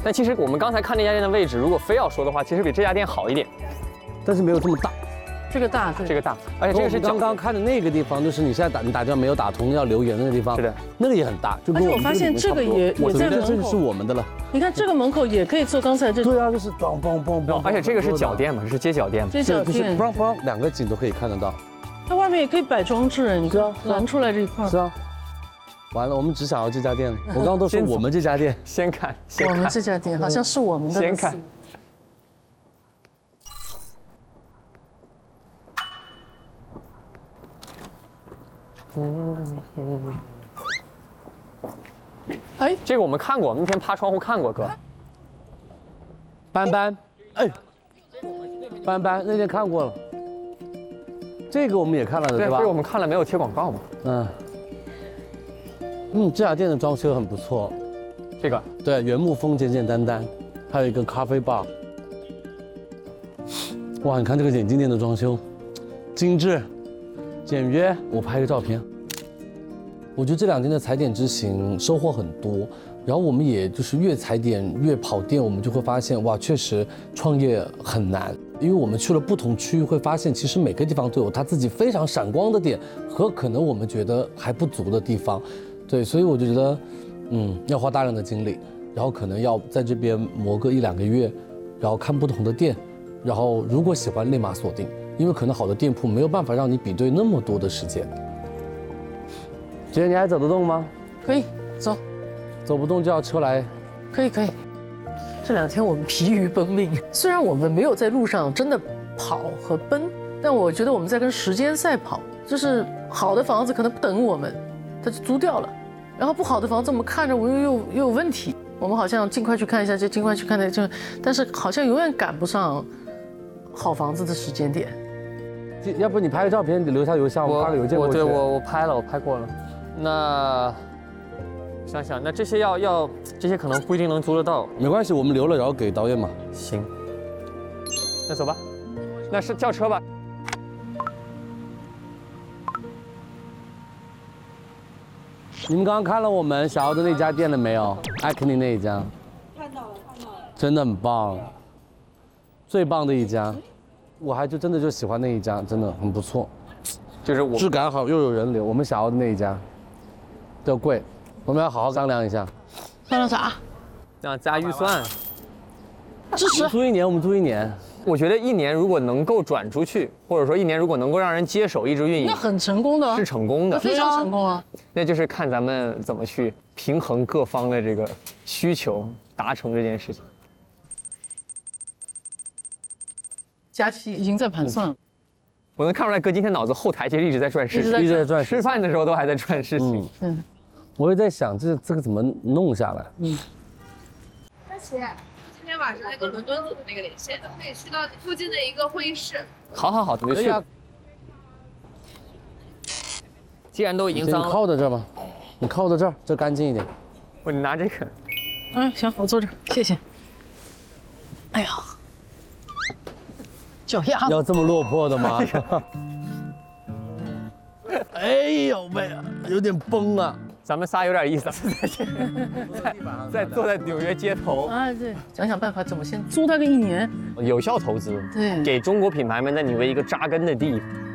但其实我们刚才看那家店的位置，如果非要说的话，其实比这家店好一点。 但是没有这么大。 这个大， 这个大，而且这个是刚刚看的那个地方，就是你现在打电话没有打通要留言的那个地方， 是的， 那个也很大。就而且我发现这个也我觉在门口得这个是我们的了。 你看这个门口也可以做刚才这种。 对啊，就是梆梆梆梆。 而且这个是脚垫嘛，是街角垫嘛。 街角就是店， 梆梆两个景都可以看得到。 它外面也可以摆装置，你看拦出来这一块。 是啊。完了，我们只想要这家店。我刚刚都说我们这家店， 先看， 我们这家店好像是我们的。 先看。 哎， 这个我们看过，那天趴窗户看过，哥。 斑斑，哎，斑斑那天看过了。这个我们也看了的，对吧？ 这个我们看了，没有贴广告嘛。 这家店的装修很不错。 这个对，原木风简简单单，还有一个咖啡吧。哇，你看这个眼镜店的装修，精致、简约。我拍个照片。我觉得这2天的踩点之行收获很多，然后我们也就是越踩点越跑店，我们就会发现哇，确实创业很难，因为我们去了不同区域，会发现其实每个地方都有它自己非常闪光的点和可能我们觉得还不足的地方，对，所以我就觉得，要花大量的精力，然后可能要在这边磨个1-2个月，然后看不同的店，然后如果喜欢立马锁定，因为可能好的店铺没有办法让你比对那么多的时间。姐，你还走得动吗？ 可以走， 走不动就要车来。 可以。这2天我们疲于奔命，虽然我们没有在路上真的跑和奔，但我觉得我们在跟时间赛跑。就是好的房子可能不等我们，它就租掉了；然后不好的房子我们看着我们又有问题，我们好像尽快去看一下，就尽快去看那个，但是好像永远赶不上好房子的时间点。 要不你拍个照片，你留下邮箱，我发个邮件过去。 我拍了，我拍过了。那想想，那这些这些可能不一定能租得到。 没关系，我们留了，然后给导演嘛。 行，那走吧，那是叫车吧。 你们刚刚看了我们小奥的那家店了没有？艾克尼那一家。看到了。真的很棒，最棒的一家。我还真的喜欢那一家，真的很不错。 就是我质感好又有人流，我们小奥的那一家。要贵，我们要好好商量一下。 商量啥？ 要加预算。 支持。 租1年，我们租1年。 我觉得1年如果能够转出去，或者说1年如果能够让人接手一直运营， 那很成功的， 是成功的， 非常成功啊。 那就是看咱们怎么去平衡各方的这个需求，达成这件事情。 佳琪已经在盘算了。 我能看出来，哥今天脑子后台其实一直在转事情， 一直在转。 吃饭的时候都还在转事情。 我也在想这个怎么弄下来。 佳琪，今天晚上那个伦敦组的那个连线，可以去到附近的一个会议室。 好，准备去。既然都已经脏了， 你靠在这儿吧，你靠在这儿，这干净一点。 你拿这个。 行，我坐这儿，谢谢。哎呀。脚丫要这么落魄的吗？哎呦喂，有点崩啊！ 咱们仨有点意思，在坐在纽约街头啊，对，想想办法怎么先租他个1年， 有效投资， 对， 给中国品牌们在纽约一个扎根的地。